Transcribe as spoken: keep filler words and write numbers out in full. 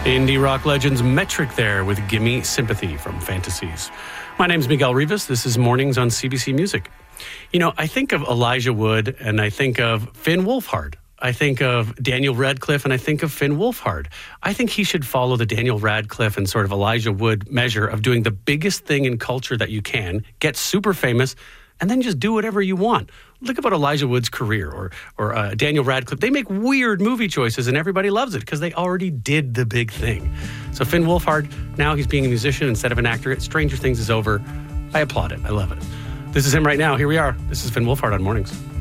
Indie rock legends Metric there with Gimme Sympathy from Fantasies. My name's Miguel Rivas. This is Mornings on C B C Music. You know, I think of Elijah Wood and I think of Finn Wolfhard. I think of Daniel Radcliffe and I think of Finn Wolfhard. I think he should follow the Daniel Radcliffe and sort of Elijah Wood measure of doing the biggest thing in culture that you can, get super famous, and then just do whatever you want. Look about Elijah Wood's career or or uh, Daniel Radcliffe. They make weird movie choices and everybody loves it because they already did the big thing. So Finn Wolfhard, now he's being a musician instead of an actor. Stranger Things is over. I applaud it. I love it. This is him right now. Here we are. This is Finn Wolfhard on Mornings.